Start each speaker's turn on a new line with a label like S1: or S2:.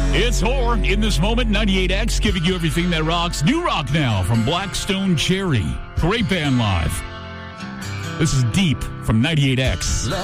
S1: It's Whore in this moment, 98X, giving you everything that rocks. New rock now from Blackstone Cherry. Great band live. This is Deep from 98X.